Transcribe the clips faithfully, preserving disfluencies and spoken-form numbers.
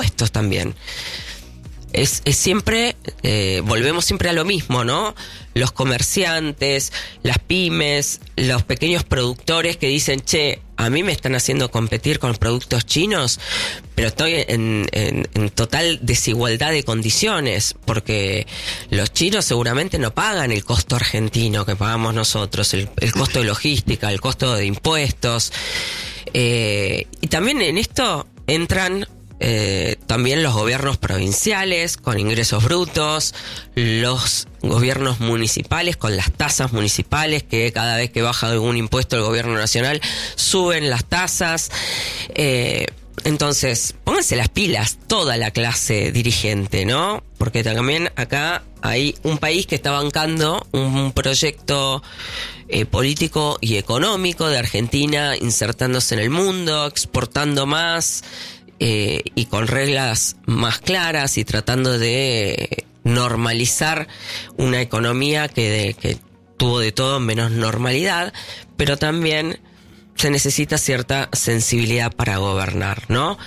impuestos también. Es, es siempre, eh, volvemos siempre a lo mismo, ¿no? Los comerciantes, las pymes, los pequeños productores que dicen, che, a mí me están haciendo competir con productos chinos, pero estoy en, en, en total desigualdad de condiciones, porque los chinos seguramente no pagan el costo argentino que pagamos nosotros, el, el costo de logística, el costo de impuestos. Eh, y también en esto entran Eh, también los gobiernos provinciales con ingresos brutos, los gobiernos municipales con las tasas municipales, que cada vez que baja algún impuesto el gobierno nacional suben las tasas. Eh, entonces, pónganse las pilas toda la clase dirigente, ¿no? Porque también acá hay un país que está bancando un proyecto eh, político y económico de Argentina, insertándose en el mundo, exportando más, Eh, y con reglas más claras y tratando de normalizar una economía que, de, que tuvo de todo menos normalidad, pero también se necesita cierta sensibilidad para gobernar, ¿no?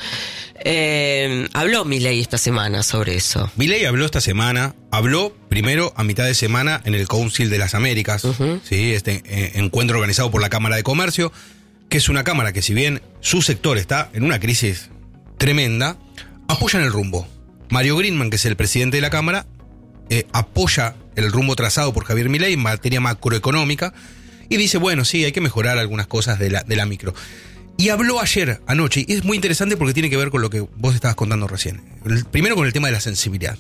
Eh, habló Milei esta semana sobre eso. Milei habló esta semana, habló primero a mitad de semana en el Council de las Américas, uh-huh. ¿sí? Este eh, encuentro organizado por la Cámara de Comercio, que es una cámara que, si bien su sector está en una crisis tremenda, apoyan el rumbo. Mario Greenman, que es el presidente de la Cámara, eh, apoya el rumbo trazado por Javier Milei en materia macroeconómica y dice, bueno, sí, hay que mejorar algunas cosas de la, de la micro. Y habló ayer, anoche, y es muy interesante porque tiene que ver con lo que vos estabas contando recién. El, primero con el tema de la sensibilidad.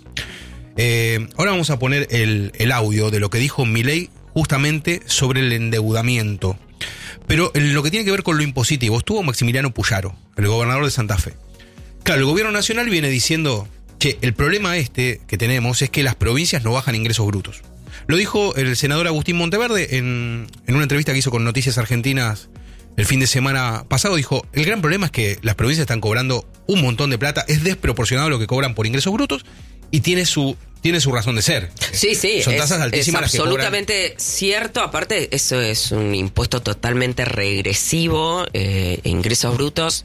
Eh, ahora vamos a poner el, el audio de lo que dijo Milei justamente sobre el endeudamiento. Pero en lo que tiene que ver con lo impositivo, estuvo Maximiliano Puyaro, el gobernador de Santa Fe. Claro, el gobierno nacional viene diciendo, che, el problema este que tenemos es que las provincias no bajan ingresos brutos. Lo dijo el senador Agustín Monteverde en, en una entrevista que hizo con Noticias Argentinas el fin de semana pasado. Dijo, el gran problema es que las provincias están cobrando un montón de plata, es desproporcionado lo que cobran por ingresos brutos y tiene su, tiene su razón de ser. Sí, sí, son tasas es, altísimas es las que absolutamente cobran. Cierto. Aparte, eso es un impuesto totalmente regresivo, eh, ingresos brutos.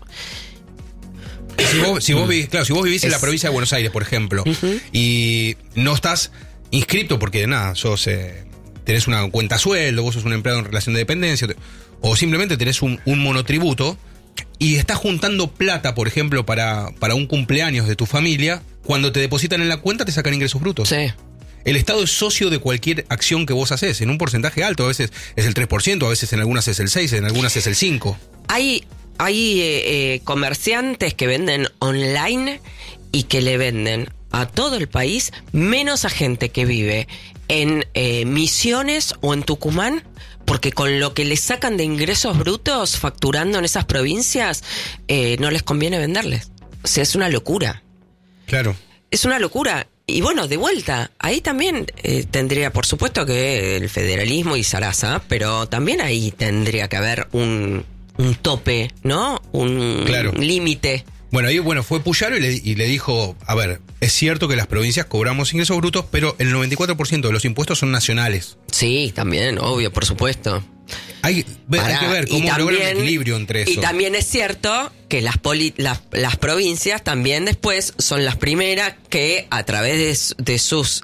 Si vos, si vos vivís, claro, si vos vivís es... en la provincia de Buenos Aires, por ejemplo, uh-huh. y no estás inscripto porque nada, sos eh, tenés una cuenta sueldo, vos sos un empleado en relación de dependencia, o simplemente tenés un, un monotributo y estás juntando plata, por ejemplo, para, para un cumpleaños de tu familia, cuando te depositan en la cuenta te sacan ingresos brutos. Sí. El Estado es socio de cualquier acción que vos haces, en un porcentaje alto, a veces es el tres por ciento, a veces en algunas es el seis por ciento, en algunas es el cinco por ciento. Hay... Hay eh, eh, comerciantes que venden online y que le venden a todo el país, menos a gente que vive en eh, Misiones o en Tucumán, porque con lo que le sacan de ingresos brutos facturando en esas provincias, eh, no les conviene venderles. O sea, es una locura. Claro. Es una locura. Y bueno, de vuelta, ahí también eh, tendría, por supuesto, que el federalismo y Sarasa, pero también ahí tendría que haber un... un tope, ¿no? Un claro. límite. Bueno, ahí bueno, fue Puyaro y le, y le dijo, a ver, es cierto que las provincias cobramos ingresos brutos, pero el noventa y cuatro por ciento de los impuestos son nacionales. Sí, también, obvio, por supuesto. Hay, Para, hay que ver cómo también, lograr un equilibrio entre eso. Y también es cierto que las, poli, las, las provincias también después son las primeras que a través de, de sus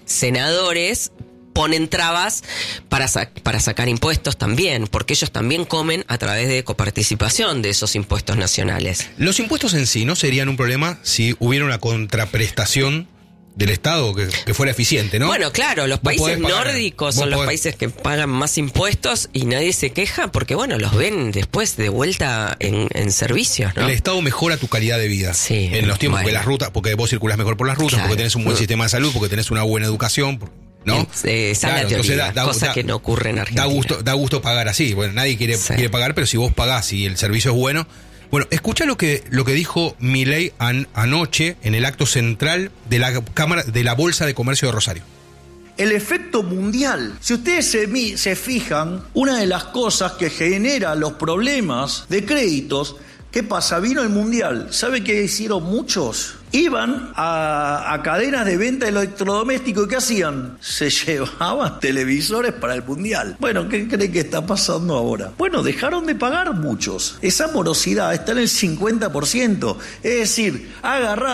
senadores ponen trabas para, sa- para sacar impuestos también, porque ellos también comen a través de coparticipación de esos impuestos nacionales. Los impuestos en sí no serían un problema si hubiera una contraprestación del Estado que, que fuera eficiente, ¿no? Bueno, claro, los países nórdicos son los países que pagan más impuestos y nadie se queja porque, bueno, los ven después de vuelta en, en servicios, ¿no? El Estado mejora tu calidad de vida. Sí. En los tiempos bueno. que las rutas, porque vos circulás mejor por las rutas, Claro. porque tenés un buen Mm. sistema de salud, porque tenés una buena educación, ¿no? Eh, esa Claro, es la teoría, entonces da- da- cosa da- que no ocurre en Argentina. Da gusto, da gusto pagar así. Bueno, nadie quiere, Sí. quiere pagar, pero si vos pagás y el servicio es bueno. Bueno, escucha lo que, lo que dijo Milei an, anoche en el acto central de la Cámara de la Bolsa de Comercio de Rosario. El efecto mundial. Si ustedes se, mi- se fijan, una de las cosas que genera los problemas de créditos, ¿qué pasa? Vino el mundial. ¿Sabe qué hicieron muchos? Iban a, a cadenas de venta de electrodomésticos y ¿qué hacían? Se llevaban televisores para el mundial. Bueno, ¿qué cree que está pasando ahora? Bueno, dejaron de pagar muchos. Esa morosidad está en el cincuenta por ciento. Es decir, agarrar